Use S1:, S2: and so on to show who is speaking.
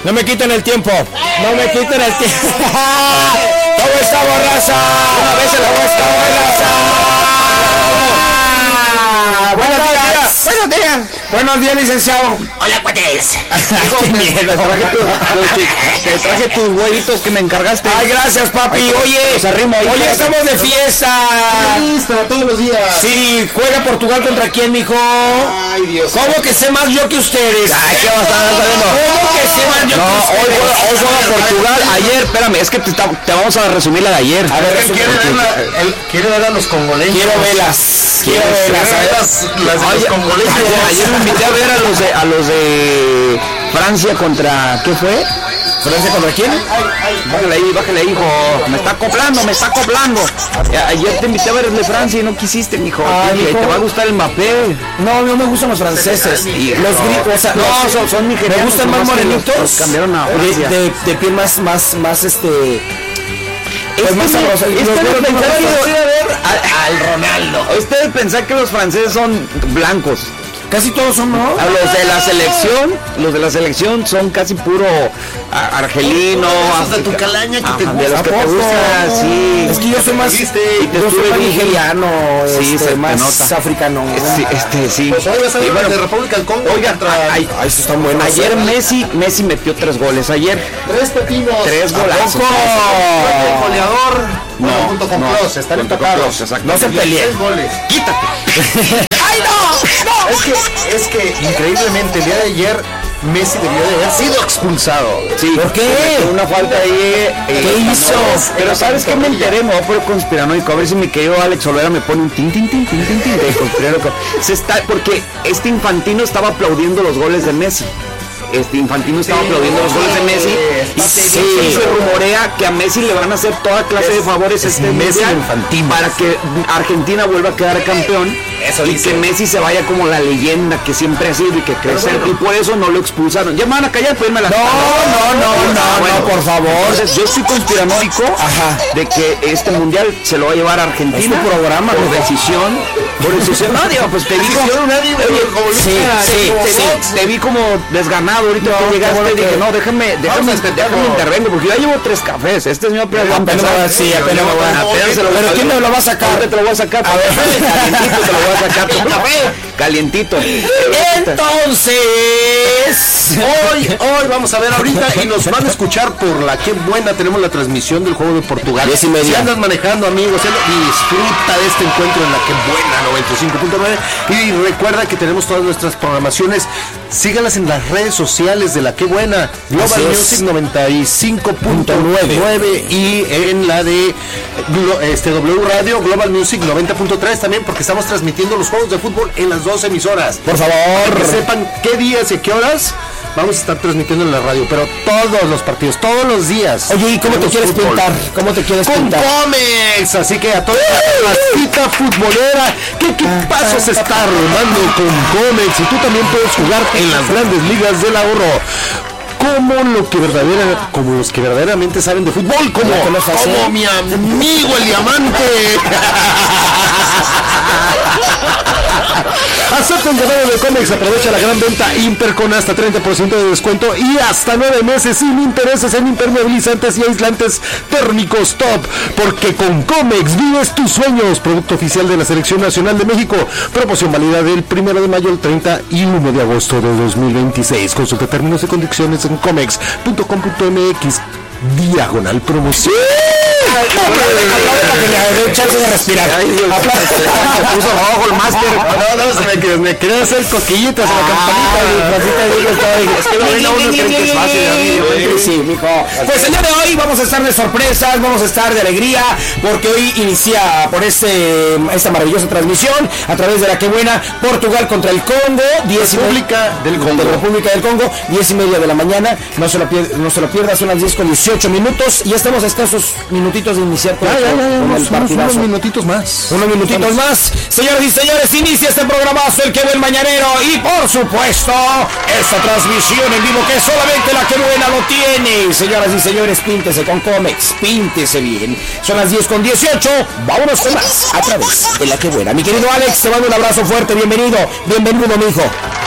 S1: No me quiten el tiempo. No me quiten el tiempo. ¿Cómo está, borraza? Una vez se la voy a estar, buenos días. Buenos días. Buenos días, licenciado.
S2: Hola, cuates.
S1: Te traje tus huevitos que me encargaste. Ay, gracias, papi. Oye, hoy estamos de fiesta.
S2: Para todos los días.
S1: Sí, juega Portugal contra quién, mijo.
S2: Ay, Dios.
S1: ¿Cómo que sé más yo que ustedes? Ay, ¿qué vas a estar sabiendo? ¿Cómo que sé más yo que ustedes? Hoy juega Portugal. Ayer, espérame, es que te vamos a resumir la de ayer. A ver,
S2: ¿Quiere ver a los congoleños?
S1: Quiero verlas.
S2: Las de los congoleños.
S1: Ayer me invité a ver a los de Francia contra... ¿Qué fue? ¿Francia contra quién? Bájale ahí, hijo. Me está acoplando. Ayer te invité a ver el de Francia y no quisiste, mijo. Te va a gustar el Mbappé. No me gustan los franceses. Los gringos, o sea, no, son nigerianos. Me gustan más morenitos. Cambiaron a Francia. De piel más pues más sabrosa. Al Ronaldo. Ustedes pensaban que los franceses son blancos. Casi todos son, ¿no? Los de la selección son casi puro argelino.
S2: De tu calaña que te gusta.
S1: De los que te gustan, sí. Es que yo soy más nigeriano, más africano. Sí.
S2: Pues hoy vas a ver de República del Congo.
S1: Oiga, eso está bueno. Ayer Messi metió 3 goles. Ayer
S2: 3 pepinos.
S1: 3 golazos.
S2: El goleador.
S1: No,
S2: junto con Kroos, están empatados.
S1: No se peleen.
S2: 6 goles.
S1: Quítate.
S2: ¡Ay, no! Es que increíblemente el día de ayer Messi debió de haber sido expulsado.
S1: Sí. ¿Por qué?
S2: Una falta ahí.
S1: ¿Qué hizo? Pero ¿sabes qué me enteré? Me voy a poner conspiranoico. A ver si mi querido Alex Olvera me pone un tin de conspiranoico. Porque Infantino estaba aplaudiendo los goles de Messi. Infantino estaba aplaudiendo los goles de Messi y se rumorea que a Messi le van a hacer toda clase de favores
S2: Messi Infantino
S1: para que Argentina vuelva a quedar campeón.
S2: Eso
S1: y
S2: dice.
S1: Que Messi se vaya como la leyenda que siempre ha sido y que crece, y por eso no lo expulsaron. Ya me van a callar, pues irme a la... No, por favor. Entonces, yo soy conspiranoico de que este mundial se lo va a llevar a Argentina. Es tu programa por decisión. No, digo, pues te vi te vi como desganado ahorita que llegaste. Dije, no, déjame intervengo, porque yo ya llevo 3 cafés. Este señor apenas va a empezar. Sí, apenas me van a hacer. Pero ¿quién me lo va a sacar? Te lo voy a sacar. A ver, calientito te lo voy a sacar. Calientito.
S2: Entonces, hoy vamos a ver ahorita y nos van a escuchar por la que buena. Tenemos la transmisión del juego de Portugal.
S1: 10:30.
S2: Si andas manejando, amigos, disfruta de este encuentro en la que buena 95.9. Y recuerda que tenemos todas nuestras programaciones. Sígalas en las redes sociales de la que buena. Global Music 95.9 y en la de W Radio Global Music 90.3 también, porque estamos transmitiendo los juegos de fútbol en las 2 emisoras.
S1: Por favor,
S2: que sepan qué días y qué horas vamos a estar transmitiendo en la radio, pero todos los partidos, todos los días.
S1: Oye, ¿y cómo te quieres pintar? ¿Cómo te quieres pintar?
S2: Con Comex, así que a toda la cita futbolera, ¿qué pasos se está armando con Comex? Y tú también puedes jugar en las grandes ligas del ahorro. Como los que verdaderamente saben de fútbol, como mi amigo el Diamante. Acepta el llamado de Comex, aprovecha la gran venta Imper con hasta 30% de descuento y hasta 9 meses sin intereses en impermeabilizantes y aislantes térmicos top, porque con Comex vives tus sueños. Producto oficial de la Selección Nacional de México. Promoción válida del 1 de mayo al 31 de agosto de 2026. Consulta términos y condiciones en comex.com.mx/promoción.
S1: Chance de respirar.
S2: Puso abajo el máster. No, me quería hacer cosquillitas en la campanita.
S1: Es que uno cree que es fácil. Sí, mijo. Pues el día de hoy vamos a estar de sorpresas, vamos a estar de alegría, porque hoy inicia por esta maravillosa transmisión a través de la que buena Portugal contra el Congo,
S2: República del Congo,
S1: 10:30 de la mañana. No se lo pierda, son las 10:18 y estamos a escasos minutitos de iniciar con el partidazo.
S2: Unos minutitos más.
S1: Señoras y señores, inicia este programazo, el que buen mañanero, y por supuesto esta transmisión en vivo que solamente la que buena lo tiene. Señoras y señores, píntese con Comex, píntese bien. Son las 10:18, vámonos con más a través de la que buena. Mi querido Alex, te mando un abrazo fuerte, bienvenido, mijo.